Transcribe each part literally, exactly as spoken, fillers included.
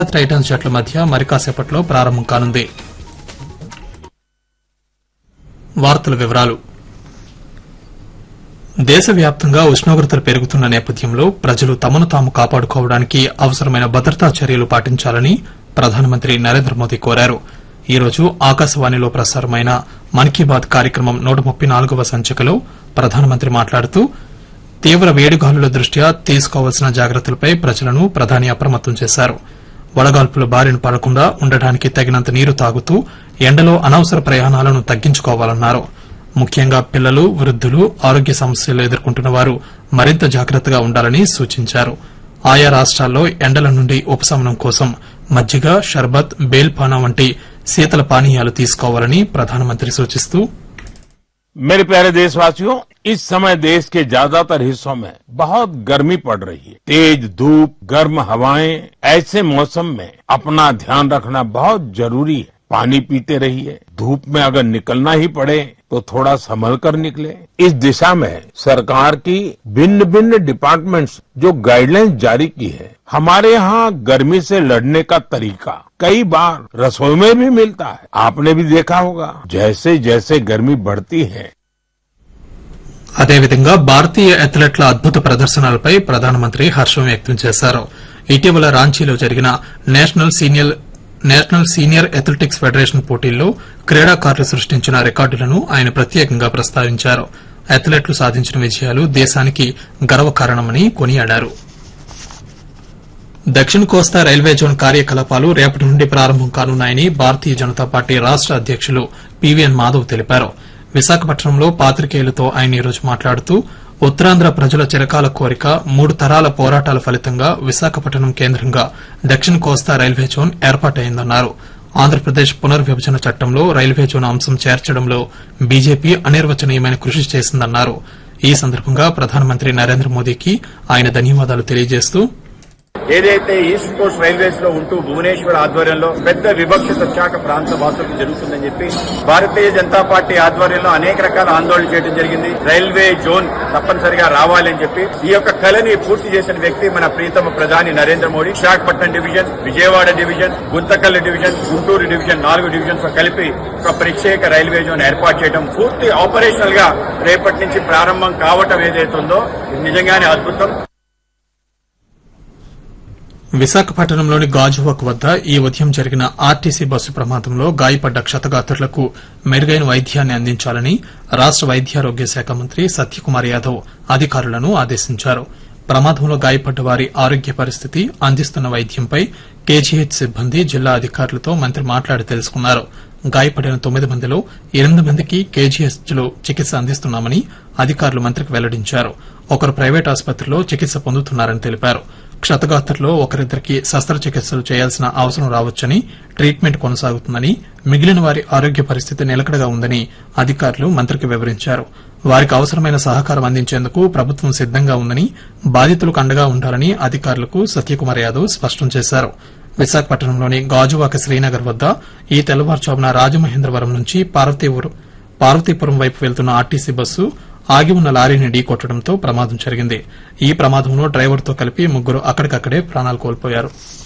Titans జట్ల మధ్య మరి కాసేపట్లో ప్రారంభం కానుంది. వార్తల వివరాలు. దేశవ్యాప్తంగా ఉష్ణోగ్రతలు పెరుగుతున్న నేపథ్యంలో ప్రజలు తమను తాము కాపాడుకోవడానికి అవసరమైన భద్రతా చర్యలు పాటించాలని ప్రధానమంత్రి నరేంద్ర మోదీ కోరారు. ఈ రోజు ఆకాశవాణిలో ప్రసారమైన మన్ కీ బాత్ కార్యక్రమం నూట ముప్పై నాలుగవ సంచికలో ప్రధానమంత్రి మాట్లాడుతూ తీవ్ర వేడిగాలుల దృష్ట్యా తీసుకోవాల్సిన జాగ్రత్తలపై ప్రజలను ప్రధాని అప్రమత్తం చేశారు. వడగాల్పుల బారిన పడకుండా ఉండడానికి తగినంత నీరు తాగుతూ ఎండలో అనవసర ప్రయాణాలను తగ్గించుకోవాలన్నారు. ముఖ్యంగా పిల్లలు, వృద్దులు, ఆరోగ్య సమస్యలు ఎదుర్కొంటున్న వారు మరింత జాగ్రత్తగా ఉండాలని సూచించారు. ఆయా రాష్ట్రాల్లో ఎండల నుండి ఉపశమనం కోసం మజ్జిగ, షర్బత్, బేల్పానా వంటి శీతల పానీయాలు తీసుకోవాలని ప్రధానమంత్రి సూచిస్తూ मेरे प्यारे देशवासियों, इस समय देश के ज्यादातर हिस्सों में बहुत गर्मी पड़ रही है. तेज धूप, गर्म हवाएं, ऐसे मौसम में अपना ध्यान रखना बहुत जरूरी है. पानी पीते रहिए. धूप में अगर निकलना ही पड़े तो थोड़ा संभल कर निकले. इस दिशा में सरकार की भिन्न भिन्न डिपार्टमेंट्स जो गाइडलाइंस जारी की है, हमारे यहाँ गर्मी से लड़ने का तरीका कई बार रसोई में भी मिलता है. आपने भी देखा होगा, जैसे जैसे गर्मी बढ़ती है. అదేవిధంగా భారతీయ అథ్లెట్ల అద్భుత ప్రదర్శనలపై ప్రధానమంత్రి హర్షం వ్యక్తం చేశారు. ఇటీవల రాంచీలో జరిగిన national senior national senior athletics federation పోటీల్లో క్రీడాకారులు సృష్టించిన రికార్డులను ఆయన ప్రత్యేకంగా ప్రస్తావించారు. అథ్లెట్లు సాధించిన విజయాలు దేశానికి గర్వకారణమని కొనియాడారు. దక్షిణ కోస్తా రైల్వే జోన్ కార్యకలాపాలు రేపటి నుండి ప్రారంభం కానున్నాయని భారతీయ జనతా పార్టీ రాష్ట అధ్యకులు పీవీఎన్ మాధవ్ తెలిపారు. విశాఖపట్నంలో పాత్రికేయులతో ఆయన ఈ రోజు మాట్లాడుతూ ఉత్తరాంధ్ర ప్రజల చిరకాల కోరిక, మూడు తరాల పోరాటాల ఫలితంగా విశాఖపట్నం కేంద్రంగా దక్షిణ కోస్తా రైల్వే జోన్ ఏర్పాటైందన్నారు. ఆంధ్రప్రదేశ్ పునర్విభజన చట్టంలో రైల్వే జోన్ అంశం చేర్చడంలో బీజేపీ అనిర్వచనీయమైన కృషి చేసిందన్నారు. ఈ సందర్భంగా ప్రధానమంత్రి నరేంద్ర మోదీకి ఆయన ధన్యవాదాలు తెలియజేస్తూ ఏదైతే ఈస్ట్ కోస్ట్ రైల్వేస్ లో ఉంటూ భువనేశ్వర్ ఆధ్వర్యంలో పెద్ద వివక్షత విశాఖ ప్రాంత వాసులకు జరుగుతుందని చెప్పి భారతీయ జనతా పార్టీ ఆధ్వర్యంలో అనేక రకాల ఆందోళన చేయడం జరిగింది. రైల్వే జోన్ తప్పనిసరిగా రావాలని చెప్పి ఈ యొక్క కళని పూర్తి చేసిన వ్యక్తి మన ప్రియతమ ప్రధాని Narendra Modi. Visakhapatnam division, Vijayawada division, Guntakal division, Guntur division, నాలుగు డివిజన్స్ కలిపి ఒక ప్రత్యేక రైల్వే జోన్ ఏర్పాటు చేయడం, పూర్తి ఆపరేషనల్ గా రేపటి నుంచి ప్రారంభం కావటం ఏదైతుందో నిజంగానే అద్భుతం. విశాఖపట్నంలోని గాజువాక్ వద్ద ఈ ఉదయం జరిగిన ఆర్టీసీ బస్సు ప్రమాదంలో గాయపడ్డ క్షతగాత్రులకు మెరుగైన వైద్యాన్ని అందించాలని రాష్ట వైద్యారోగ్య శాఖ మంత్రి సత్యకుమార్ యాదవ్ అధికారులను ఆదేశించారు. ప్రమాదంలో గాయపడ్డ వారి ఆరోగ్య పరిస్థితి, అందిస్తున్న వైద్యంపై కేజీహెచ్ సిబ్బంది, జిల్లా అధికారులతో మంత్రి మాట్లాడి తెలుసుకున్నారు. గాయపడిన తొమ్మిది మందిలో ఎనిమిది మందికి కేజీహెచ్ లో చికిత్స అందిస్తున్నామని అధికారులు మంత్రికి వెల్లడించారు. ఒకరు ప్రైవేట్ ఆసుపత్రిలో చికిత్స పొందుతున్నారని తెలిపారు. క్షతగాత్రుల్లో ఒకరిద్దరికి శస్త్రచికిత్సలు చేయాల్సిన అవసరం రావచ్చని, ట్రీట్మెంట్ కొనసాగుతుందని, మిగిలిన వారి ఆరోగ్య పరిస్థితి నిలకడగా ఉందని అధికారులు మంత్రికి వివరించారు. వారికి అవసరమైన సహకారం అందించేందుకు ప్రభుత్వం సిద్దంగా ఉందని, బాధితులకు అండగా ఉండాలని అధికారులకు సత్యకుమార్ యాదవ్ స్పష్టం చేశారు. విశాఖపట్నంలోని గాజువాక శ్రీనగర్ వద్ద ఈ తెల్లవారుజామున రాజమహేంద్రవరం నుంచి పార్వతీపురం వైపు వెళ్తున్న ఆర్టీసీ బస్సు ఆగి ఉన్న లారీని ఢీకొట్టడంతో ప్రమాదం జరిగింది. ఈ ప్రమాదంలో డ్రైవర్తో కలిపి ముగ్గురు అక్కడికక్కడే ప్రాణాలు కోల్పోయారు.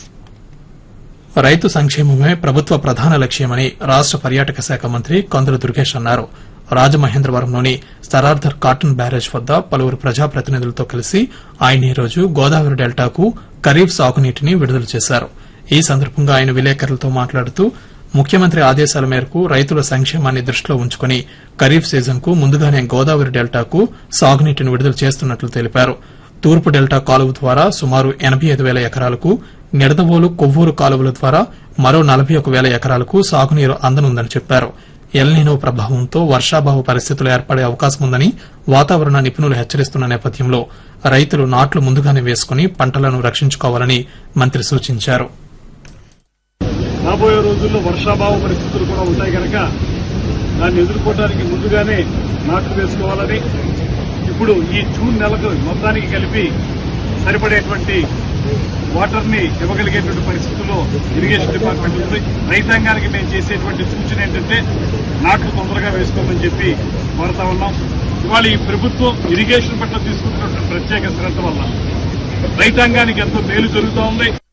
రైతు సంక్షేమమే ప్రభుత్వ ప్రధాన లక్ష్యమని రాష్ట పర్యాటక శాఖ మంత్రి కందుల దుర్గేష్ అన్నారు. రాజమహేంద్రవరంలోని స్తరార్థర్ కాటన్ బ్యారేజ్ వద్ద పలువురు ప్రజాప్రతినిధులతో కలిసి ఆయన ఈ రోజు గోదావరి డెల్టాకు ఖరీఫ్ సాగునీటిని విడుదల చేశారు. ఈ సందర్భంగా ఆయన విలేకరులతో మాట్లాడుతూ ముఖ్యమంత్రి ఆదేశాల మేరకు రైతుల సంక్షేమాన్ని దృష్టిలో ఉంచుకుని ఖరీఫ్ సీజన్ కు ముందుగానే గోదావరి డెల్టాకు సాగునీటిని విడుదల చేస్తున్నట్లు తెలిపారు. తూర్పు డెల్టా కాలువ ద్వారా సుమారు ఎనబై ఐదు వేల ఎకరాలకు, నిడదవోలు, కొవ్వూరు కాలువల ద్వారా మరో నలబై ఒక వేల ఎకరాలకు సాగునీరు అందనుందని చెప్పారు. ఎల్నినో ప్రభావంతో వర్షాభావ పరిస్థితులు ఏర్పడే అవకాశం ఉందని వాతావరణ నిపుణులు హెచ్చరిస్తున్న నేపథ్యంలో రైతులు నాట్లు ముందుగానే వేసుకుని పంటలను రక్షించుకోవాలని మంత్రి సూచించారు. రాబోయే రోజుల్లో వర్షాభావ పరిస్థితులు కూడా ఉంటాయి కనుక దాన్ని ఎదుర్కోవడానికి ముందుగానే నాట్లు వేసుకోవాలని, ఇప్పుడు ఈ జూన్ నెలకు మొత్తానికి కలిపి సరిపడేటువంటి వాటర్ ని ఇవ్వగలిగేటువంటి పరిస్థితుల్లో ఇరిగేషన్ డిపార్ట్మెంట్ ఉంది. రైతాంగానికి మేము చేసేటువంటి సూచన ఏంటంటే నాట్లు తొందరగా వేసుకోమని చెప్పి కోరుతా ఉన్నాం. ఇవాళ ఈ ప్రభుత్వం ఇరిగేషన్ పట్ల తీసుకుంటున్నటువంటి ప్రత్యేక శ్రద్ధ వల్ల రైతాంగానికి ఎంతో మేలు జరుగుతూ ఉంది.